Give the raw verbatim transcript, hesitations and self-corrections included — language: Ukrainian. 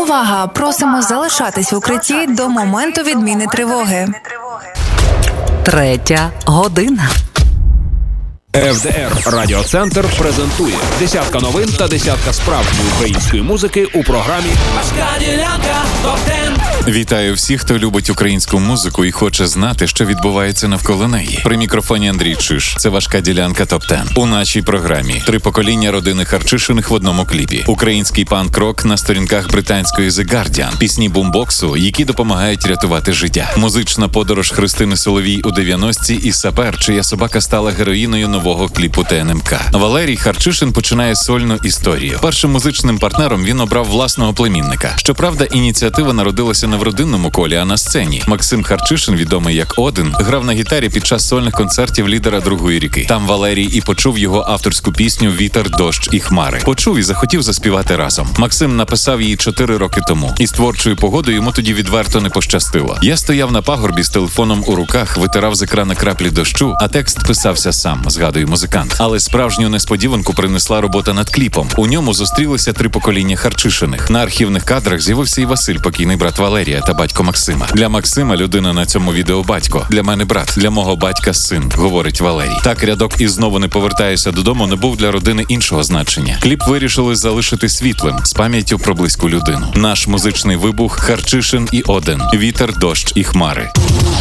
Увага! Просимо залишатись в укритті до моменту відміни тривоги. Третя година. еф де ер Радіоцентр презентує десятка новин та десятка справжньої української музики у програмі «Важка ділянка топ-десять». Вітаю всіх, хто любить українську музику і хоче знати, що відбувається навколо неї. При мікрофоні Андрій Чиш. Це важка ділянка топ-десять. У нашій програмі три покоління родини Харчишиних в одному кліпі. Український панк-рок на сторінках британської The Guardian. Пісні бумбоксу, які допомагають рятувати життя. Музична подорож Христини Соловій у дев'яності і сапер, чия собака стала героїною нового кліпу Те Ен Ем Ка. Валерій Харчишин починає сольну історію. Першим музичним партнером він обрав власного племінника. Щоправда, ініціатива народилася не в родинному колі, а на сцені. Максим Харчишин, відомий як Один, грав на гітарі під час сольних концертів лідера Другої ріки. Там Валерій і почув його авторську пісню «Вітер, дощ і хмари». Почув і захотів заспівати разом. Максим написав її чотири роки тому. І з творчою погодою йому тоді відверто не пощастило. Я стояв на пагорбі з телефоном у руках, витирав з екрана краплі дощу, а текст писався сам, згадує музикант. Але справжню несподіванку принесла робота над кліпом. У ньому зустрілися три покоління Харчишиних. На архівних кадрах з'явився і Василь, покійний брат Валерія та батько Максима. Для Максима людина на цьому відео батько. Для мене брат. Для мого батька син, говорить Валерій. Так рядок «І знову не повертаюся додому» не був для родини іншого значення. Кліп вирішили залишити світлим, з пам'яттю про близьку людину. Наш музичний вибух – Харчишин і Один. Вітер, дощ і хмари.